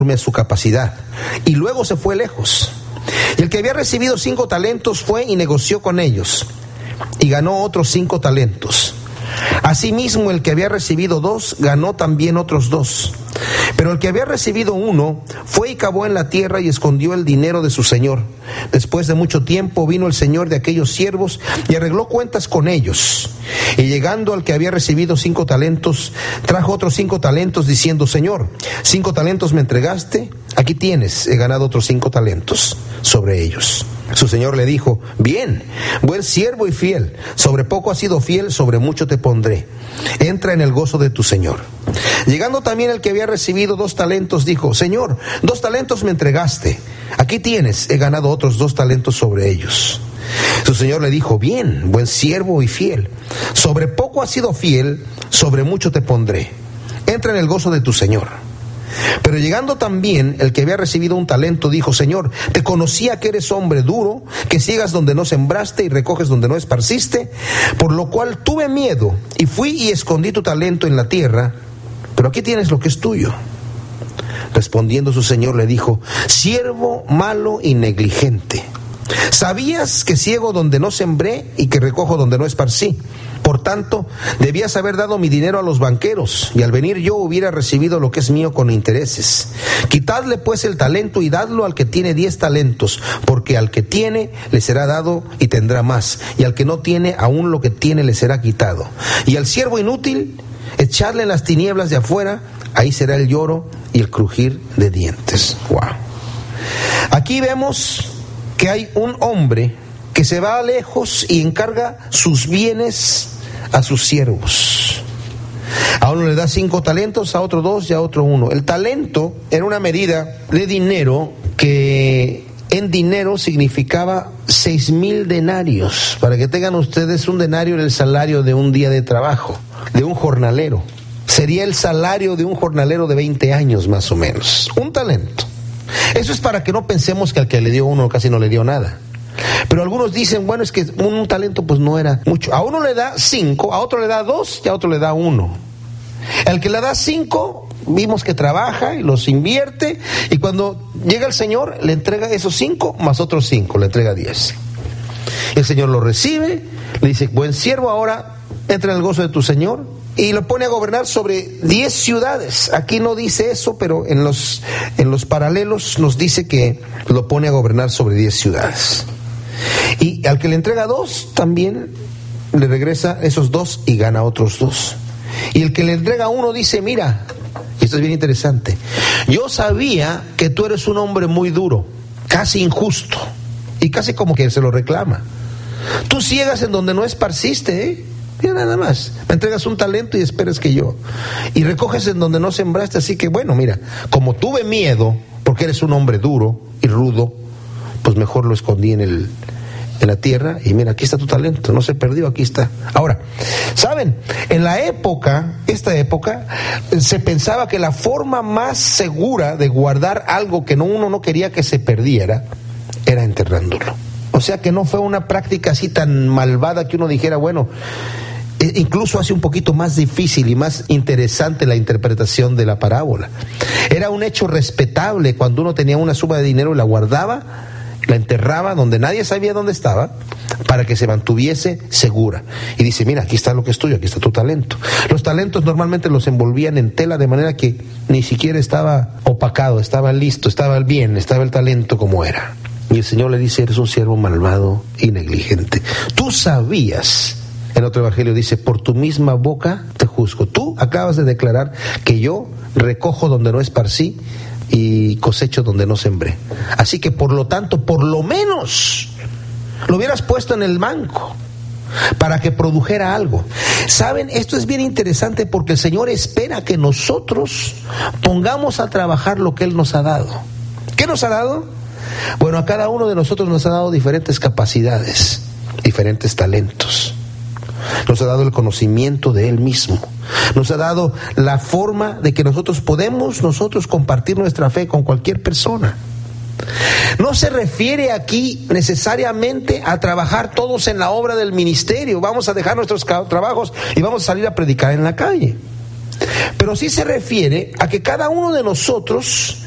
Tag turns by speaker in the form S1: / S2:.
S1: a su capacidad, y luego se fue lejos. Y el que había recibido 5 talentos fue y negoció con ellos, y ganó otros 5 talentos. Asimismo, el que había recibido 2 ganó también otros 2. Pero el que había recibido 1 fue y cavó en la tierra y escondió el dinero de su señor. Después de mucho tiempo vino el señor de aquellos siervos y arregló cuentas con ellos. Y llegando al que había recibido 5 talentos, trajo otros 5 talentos, diciendo: Señor, 5 talentos me entregaste, aquí tienes, he ganado otros 5 talentos sobre ellos. Su señor le dijo: Bien, buen siervo y fiel, sobre poco has sido fiel, sobre mucho te pondré. Entra en el gozo de tu señor. Llegando también el que había recibido 2 talentos, dijo: Señor, 2 talentos me entregaste, aquí tienes, he ganado otros 2 talentos sobre ellos. Su señor le dijo: Bien, buen siervo y fiel, sobre poco has sido fiel, sobre mucho te pondré. Entra en el gozo de tu señor. Pero llegando también el que había recibido 1 talento, dijo: Señor, te conocía que eres hombre duro, que ciegas donde no sembraste y recoges donde no esparciste, por lo cual tuve miedo y fui y escondí tu talento en la tierra, pero aquí tienes lo que es tuyo. Respondiendo su señor le dijo: Siervo malo y negligente, sabías que ciego donde no sembré y que recojo donde no esparcí. Por tanto, debías haber dado mi dinero a los banqueros, y al venir yo hubiera recibido lo que es mío con intereses. Quitadle pues el talento y dadlo al que tiene 10 talentos, porque al que tiene le será dado y tendrá más, y al que no tiene, aún lo que tiene le será quitado. Y al siervo inútil, echadle en las tinieblas de afuera, ahí será el lloro y el crujir de dientes. Wow. Aquí vemos que hay un hombre que se va lejos y encarga sus bienes a sus siervos. A uno le da 5 talentos, a otro 2 y a otro 1. El talento era una medida de dinero que en dinero significaba 6,000 denarios. Para que tengan ustedes, un denario era el salario de un día de trabajo, de un jornalero. Sería el salario de un jornalero de 20 años más o menos. Un talento. Eso es para que no pensemos que al que le dio 1 casi no le dio nada. Pero algunos dicen: bueno, es que un talento pues no era mucho. A uno le da 5, a otro le da 2 y a otro le da 1. El que le da 5, vimos que trabaja y los invierte, y cuando llega el Señor le entrega esos 5 más otros 5, le entrega 10. El Señor lo recibe, le dice: buen siervo, ahora entra en el gozo de tu Señor, y lo pone a gobernar sobre 10 ciudades. Aquí no dice eso, pero en los paralelos nos dice que lo pone a gobernar sobre 10 ciudades. Y al que le entrega 2 también le regresa esos 2 y gana otros 2. Y el que le entrega 1 dice: mira, esto es bien interesante, yo sabía que tú eres un hombre muy duro, casi injusto, y casi como que se lo reclama. Tú ciegas en donde no esparciste, ¿eh? Mira, nada más, me entregas 1 talento y esperas que yo, y recoges en donde no sembraste. Así que bueno, mira, como tuve miedo, porque eres un hombre duro y rudo, pues mejor lo escondí en la tierra, y mira, aquí está tu talento, no se perdió, aquí está. Ahora, ¿saben? En esta época, se pensaba que la forma más segura de guardar algo que uno no quería que se perdiera era enterrándolo. O sea que no fue una práctica así tan malvada que uno dijera, bueno, incluso hace un poquito más difícil y más interesante la interpretación de la parábola. Era un hecho respetable cuando uno tenía una suma de dinero y la guardaba, la enterraba donde nadie sabía dónde estaba, para que se mantuviese segura. Y dice: mira, aquí está lo que es tuyo, aquí está tu talento. Los talentos normalmente los envolvían en tela, de manera que ni siquiera estaba opacado, estaba listo, estaba bien, estaba el talento como era. Y el Señor le dice: eres un siervo malvado y negligente. Tú sabías, en otro evangelio dice: por tu misma boca te juzgo. Tú acabas de declarar que yo recojo donde no esparcí y cosecho donde no sembré. Así que por lo tanto, por lo menos lo hubieras puesto en el banco para que produjera algo. Saben, esto es bien interesante, porque el Señor espera que nosotros pongamos a trabajar lo que Él nos ha dado. ¿Qué nos ha dado? Bueno, a cada uno de nosotros nos ha dado diferentes capacidades, diferentes talentos. Nos ha dado el conocimiento de Él mismo. Nos ha dado la forma de que nosotros compartir nuestra fe con cualquier persona. No se refiere aquí necesariamente a trabajar todos en la obra del ministerio. Vamos a dejar nuestros trabajos y vamos a salir a predicar en la calle. Pero sí se refiere a que cada uno de nosotros